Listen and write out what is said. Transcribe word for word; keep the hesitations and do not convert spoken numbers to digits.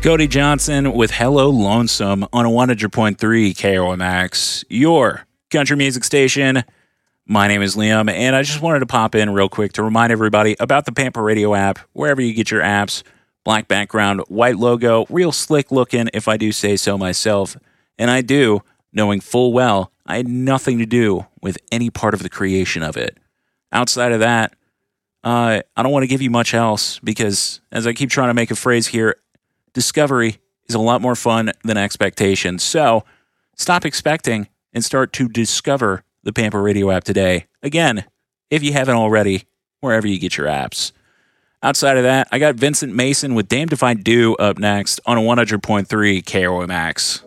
Cody Johnson with Hello Lonesome on one hundred point three K O M X, your country music station. My name is Liam, and I just wanted to pop in real quick to remind everybody about the Pamper Radio app, wherever you get your apps. Black background, white logo, real slick looking, if I do say so myself. And I do, knowing full well I had nothing to do with any part of the creation of it. Outside of that, uh, I don't want to give you much else, because as I keep trying to make a phrase here, discovery is a lot more fun than expectation. So stop expecting and start to discover the Pamper Radio app today. Again, if you haven't already, wherever you get your apps. Outside of that, I got Vincent Mason with Damned If I Do up next on one hundred point three K O M X.